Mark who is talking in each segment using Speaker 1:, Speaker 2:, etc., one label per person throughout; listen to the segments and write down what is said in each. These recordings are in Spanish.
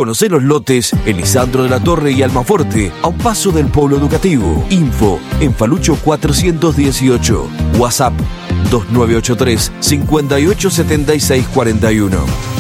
Speaker 1: Conocé los lotes en Lisandro de la Torre y Almafuerte, a un paso del Polo Educativo. Info en Falucho 418. WhatsApp 2983 587641.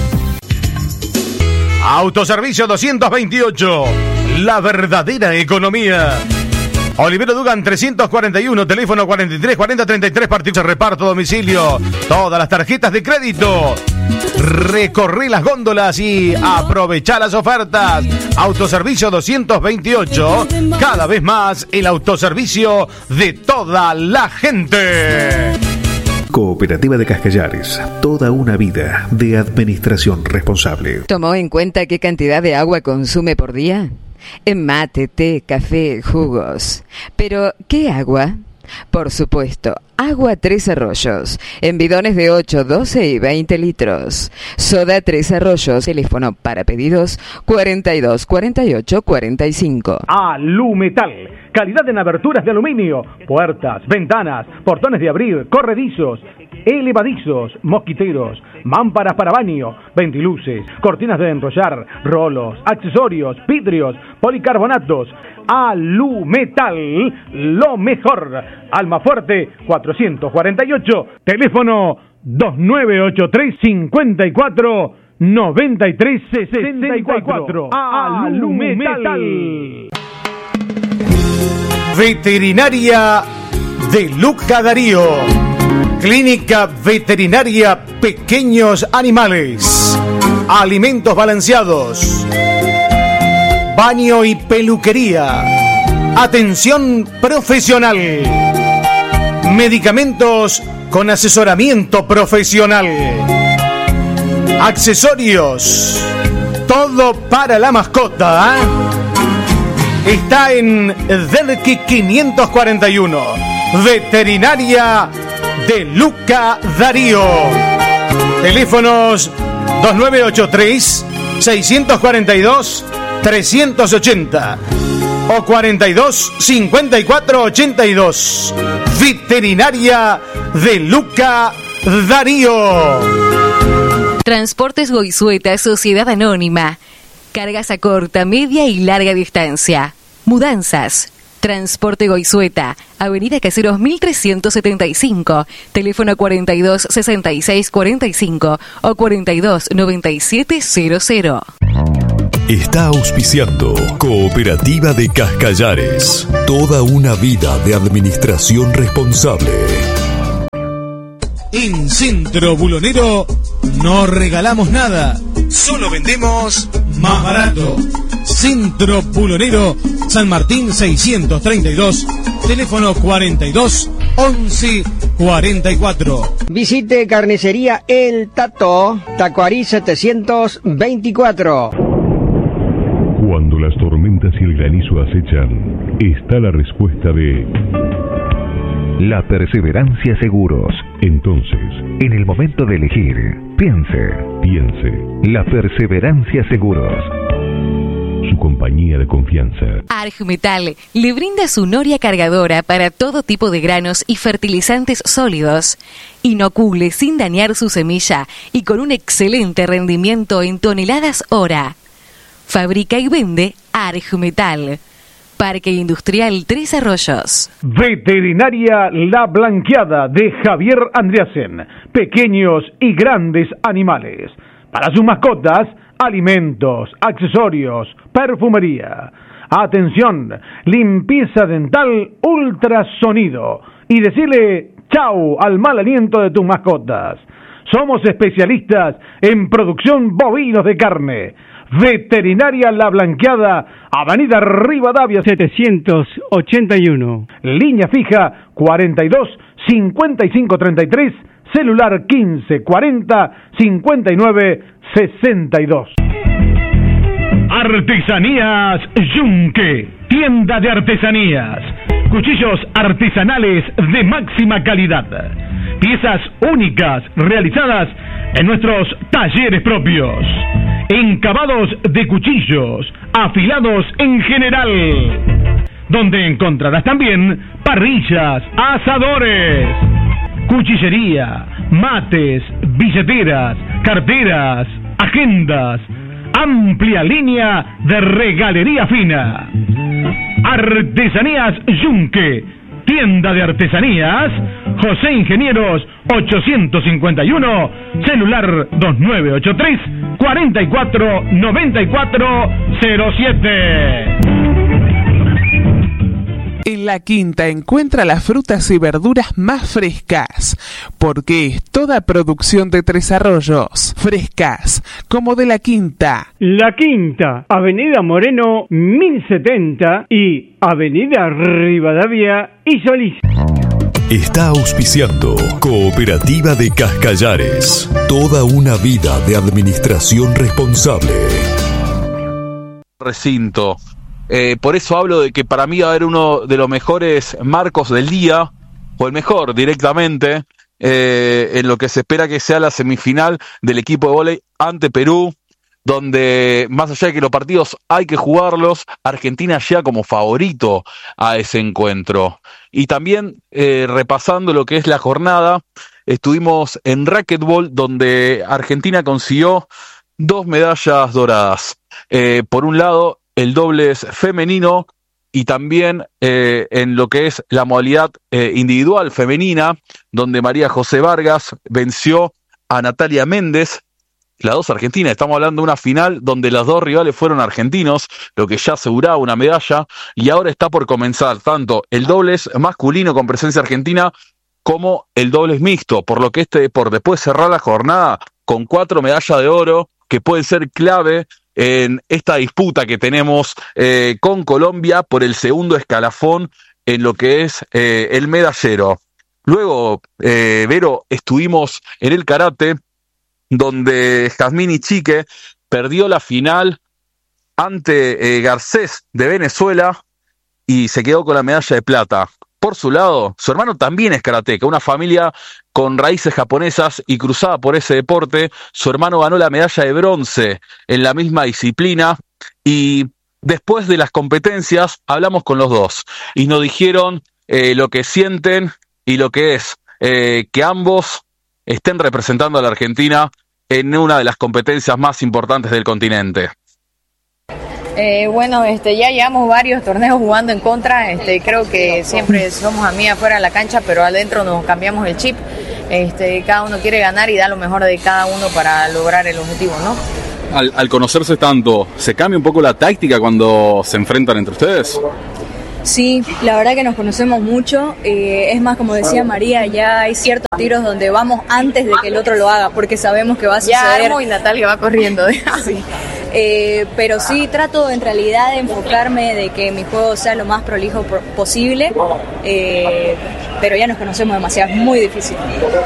Speaker 2: Autoservicio 228. La verdadera economía. Olivero Dugan 341, teléfono 43 40 33, partido de reparto a domicilio. Todas las tarjetas de crédito. Recorrí las góndolas y aprovechá las ofertas. Autoservicio 228, cada vez más el autoservicio de toda la gente.
Speaker 3: Cooperativa de Cascallares, toda una vida de administración responsable.
Speaker 4: ¿Tomó en cuenta qué cantidad de agua consume por día? En mate, té, café, jugos. Pero, ¿qué agua? Por supuesto, agua Tres Arroyos, en bidones de 8, 12 y 20 litros. Soda Tres Arroyos, teléfono para pedidos 42 48 45.
Speaker 5: Alumetal, calidad en aberturas de aluminio, puertas, ventanas, portones de abrir, corredizos, elevadizos, mosquiteros, mámparas para baño, ventiluces, cortinas de enrollar, rolos, accesorios, vidrios, policarbonatos. Alumetal, lo mejor. Almafuerte 448, teléfono 2983 54 93 64. Alumetal.
Speaker 2: Veterinaria de Luca Darío. Clínica Veterinaria Pequeños Animales. Alimentos balanceados. Baño y peluquería. Atención profesional. Medicamentos con asesoramiento profesional. Accesorios. Todo para la mascota. Está en Derqui 541. Veterinaria de Luca Darío. Teléfonos 2983 642 380 o 42 54 82. Veterinaria de Luca Darío.
Speaker 6: Transportes Goizueta, Sociedad Anónima. Cargas a corta, media y larga distancia. Mudanzas. Transporte Goizueta, Avenida Caseros 1375, teléfono 42 66 45 o 42 97 00.
Speaker 7: Está auspiciando Cooperativa de Cascallares, toda una vida de administración responsable.
Speaker 2: En Centro Bulonero no regalamos nada, solo vendemos más barato. Centro Bulonero, San Martín 632, teléfono 42 11 44.
Speaker 8: Visite Carnicería El Tato, Tacuarí 724.
Speaker 9: Cuando las tormentas y el granizo acechan, está la respuesta de La Perseverancia Seguros. Entonces, en el momento de elegir, piense. La Perseverancia Seguros. Su compañía de confianza.
Speaker 6: Argmetal le brinda su noria cargadora para todo tipo de granos y fertilizantes sólidos. Inocule sin dañar su semilla y con un excelente rendimiento en toneladas hora. Fabrica y vende Argmetal. Parque Industrial Tres Arroyos.
Speaker 5: Veterinaria La Blanqueada de Javier Andreasen. Pequeños y grandes animales. Para sus mascotas, alimentos, accesorios, perfumería. Atención, limpieza dental, ultrasonido. Y decirle chau al mal aliento de tus mascotas. Somos especialistas en producción bovinos de carne. Veterinaria La Blanqueada, Avenida Rivadavia 781. Línea fija 42 55 33, celular 15 40 59 62.
Speaker 10: Artesanías Yunque, tienda de artesanías. Cuchillos artesanales de máxima calidad. Piezas únicas realizadas en nuestros talleres propios. Encabados de cuchillos, afilados en general. Donde encontrarás también parrillas, asadores, cuchillería, mates, billeteras, carteras, agendas, amplia línea de regalería fina. Artesanías Yunque, tienda de artesanías, José Ingenieros 851, celular 2983 449407.
Speaker 11: En La Quinta encuentra las frutas y verduras más frescas, porque es toda producción de Tres Arroyos, frescas, como de La Quinta.
Speaker 8: La Quinta, Avenida Moreno 1070 y Avenida Rivadavia y Solís.
Speaker 7: Está auspiciando Cooperativa de Cascallares. Toda una vida de administración responsable.
Speaker 12: Recinto. Por eso hablo de que para mí va a haber uno de los mejores marcos del día, o el mejor directamente, en lo que se espera que sea la semifinal del equipo de vóley ante Perú, donde más allá de que los partidos hay que jugarlos, Argentina llega como favorito a ese encuentro. Y también repasando lo que es la jornada, estuvimos en racquetball, donde Argentina consiguió 2 medallas doradas. Por un lado, el dobles femenino, y también en lo que es la modalidad individual femenina, donde María José Vargas venció a Natalia Méndez, las dos argentinas. Estamos hablando de una final donde las dos rivales fueron argentinos, lo que ya aseguraba una medalla, y ahora está por comenzar tanto el dobles masculino con presencia argentina como el dobles mixto, por lo que este deporte puede cerrar la jornada con 4 medallas de oro que pueden ser clave en esta disputa que tenemos con Colombia por el segundo escalafón en lo que es el medallero. Luego, Vero, estuvimos en el karate, donde Jazmín Ichique perdió la final ante Garcés de Venezuela y se quedó con la medalla de plata. Por su lado, su hermano también es karateca, una familia con raíces japonesas y cruzada por ese deporte. Su hermano ganó la medalla de bronce en la misma disciplina, y después de las competencias hablamos con los dos y nos dijeron lo que sienten y lo que es que ambos estén representando a la Argentina en una de las competencias más importantes del continente.
Speaker 13: Bueno, ya llevamos varios torneos jugando en contra. Creo que siempre somos amigas fuera de la cancha, pero adentro nos cambiamos el chip. Cada uno quiere ganar y da lo mejor de cada uno para lograr el objetivo, ¿no?
Speaker 12: Al conocerse tanto, ¿se cambia un poco la táctica cuando se enfrentan entre ustedes?
Speaker 14: Sí, la verdad que nos conocemos mucho, es más, como decía María, ya hay ciertos tiros donde vamos antes de que el otro lo haga, porque sabemos que va a suceder.
Speaker 13: Ya Armo y Natalia va corriendo.
Speaker 14: Sí. Pero sí trato en realidad de enfocarme de que mi juego sea lo más prolijo posible, pero ya nos conocemos demasiado, es muy difícil.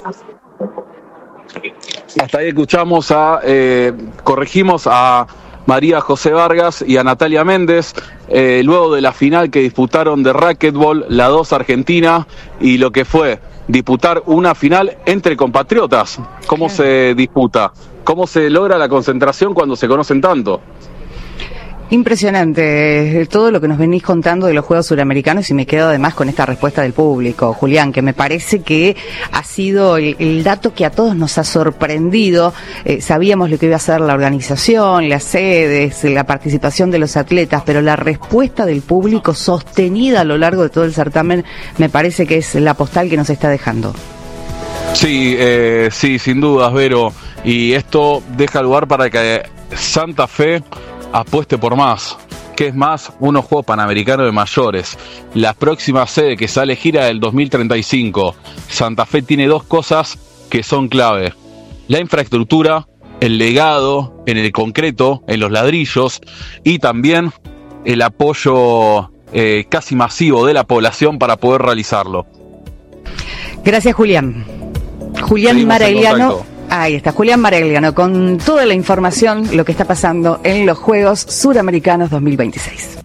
Speaker 12: Hasta ahí escuchamos corregimos a María José Vargas y a Natalia Méndez, luego de la final que disputaron de racquetball, las dos argentinas, y lo que fue disputar una final entre compatriotas. ¿Cómo se disputa? ¿Cómo se logra la concentración cuando se conocen tanto?
Speaker 15: Impresionante todo lo que nos venís contando de los Juegos Suramericanos, y me quedo además con esta respuesta del público, Julián, que me parece que ha sido el dato que a todos nos ha sorprendido. Sabíamos lo que iba a ser la organización, las sedes, la participación de los atletas, pero la respuesta del público sostenida a lo largo de todo el certamen me parece que es la postal que nos está dejando.
Speaker 12: Sí, sin dudas, Vero, y esto deja lugar para que Santa Fe apueste por más, que es más, unos Juegos Panamericanos de mayores. La próxima sede que sale gira del 2035. Santa Fe tiene dos cosas que son clave: la infraestructura, el legado en el concreto, en los ladrillos, y también el apoyo casi masivo de la población para poder realizarlo.
Speaker 15: Gracias, Julián. Julián Maragliano. Ahí está, Julián Maragliano, con toda la información, lo que está pasando en los Juegos Suramericanos 2026.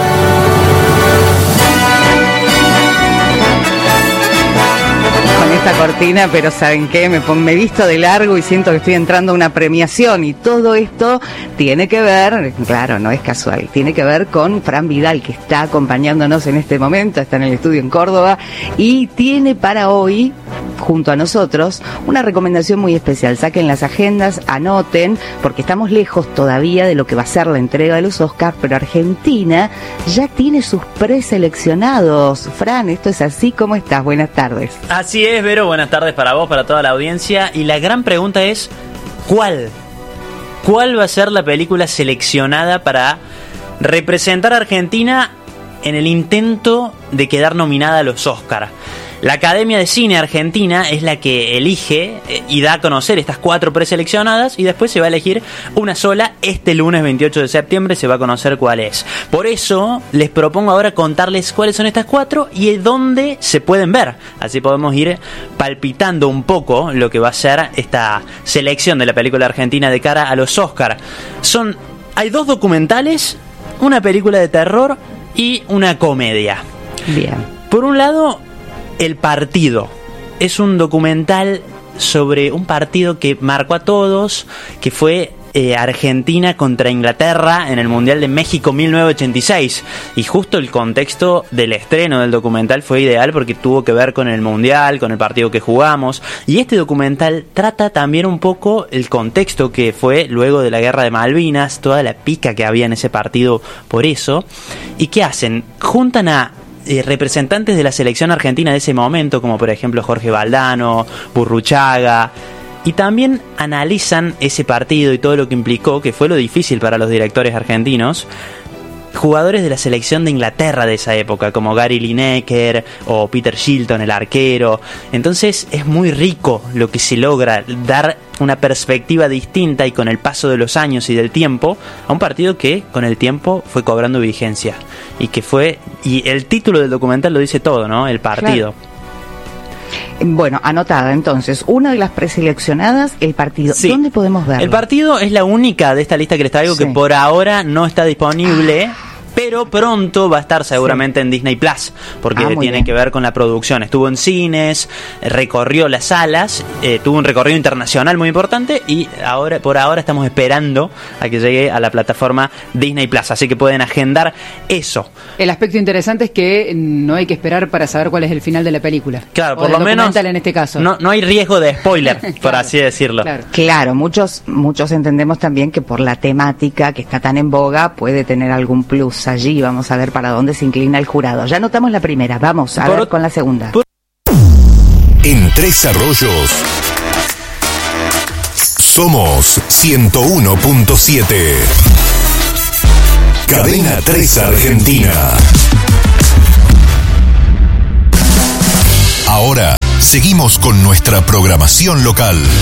Speaker 15: Con esta cortina, pero ¿saben qué? Me visto de largo y siento que estoy entrando a una premiación y todo esto tiene que ver, claro, no es casual, tiene que ver con Fran Vidal, que está acompañándonos en este momento, está en el estudio en Córdoba y tiene para hoy, junto a nosotros, una recomendación muy especial. Saquen las agendas, anoten, porque estamos lejos todavía de lo que va a ser la entrega de los Oscars, pero Argentina ya tiene sus preseleccionados. Fran, ¿esto es así? ¿Cómo estás? Buenas tardes.
Speaker 16: Así es, Vero, buenas tardes para vos, para toda la audiencia. Y la gran pregunta es, ¿cuál? ¿Cuál va a ser la película seleccionada para representar a Argentina en el intento de quedar nominada a los Oscars? La Academia de Cine Argentina es la que elige y da a conocer estas 4 preseleccionadas y después se va a elegir una sola. Este lunes 28 de septiembre se va a conocer cuál es. Por eso les propongo ahora contarles cuáles son estas 4 y dónde se pueden ver. Así podemos ir palpitando un poco lo que va a ser esta selección de la película argentina de cara a los Oscars. Hay 2 documentales, una película de terror y una comedia.
Speaker 15: Bien.
Speaker 16: Por un lado, El Partido. Es un documental sobre un partido que marcó a todos, que fue Argentina contra Inglaterra en el Mundial de México 1986. Y justo el contexto del estreno del documental fue ideal porque tuvo que ver con el Mundial, con el partido que jugamos. Y este documental trata también un poco el contexto que fue luego de la Guerra de Malvinas, toda la pica que había en ese partido por eso. ¿Y qué hacen? Juntan a representantes de la selección argentina de ese momento, como por ejemplo Jorge Valdano, Burruchaga, y también analizan ese partido y todo lo que implicó, que fue lo difícil para los directores argentinos, jugadores de la selección de Inglaterra de esa época, como Gary Lineker o Peter Shilton, el arquero. Entonces es muy rico lo que se logra, dar una perspectiva distinta y con el paso de los años y del tiempo a un partido que con el tiempo fue cobrando vigencia y el título del documental lo dice todo, ¿no? El Partido.
Speaker 15: Claro. Bueno, anotada entonces, una de las preseleccionadas, El Partido. Sí. ¿Dónde podemos verlo?
Speaker 16: El Partido es la única de esta lista que les traigo que por ahora no está disponible. Pero pronto va a estar seguramente en Disney Plus, porque tiene que ver con la producción. Estuvo en cines, recorrió las salas, tuvo un recorrido internacional muy importante y por ahora estamos esperando a que llegue a la plataforma Disney Plus, así que pueden agendar eso.
Speaker 17: El aspecto interesante es que no hay que esperar para saber cuál es el final de la película.
Speaker 16: Claro, por lo menos
Speaker 17: en este caso.
Speaker 16: No hay riesgo de spoiler, claro, por así decirlo.
Speaker 15: Claro, muchos entendemos también que por la temática que está tan en boga puede tener algún plus allí. Vamos a ver para dónde se inclina el jurado. Ya notamos la primera, vamos a ver con la segunda.
Speaker 7: En Tres Arroyos somos 101.7 Cadena 3 Argentina. Ahora seguimos con nuestra programación local.